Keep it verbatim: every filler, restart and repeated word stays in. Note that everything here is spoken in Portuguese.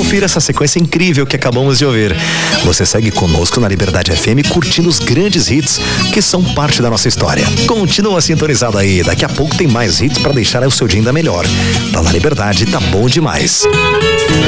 confira essa sequência incrível que acabamos de ouvir. Você segue conosco na Liberdade F M curtindo os grandes hits que são parte da nossa história. Continua sintonizado aí, daqui a pouco tem mais hits para deixar o seu dia ainda melhor. Tá na Liberdade, tá bom demais.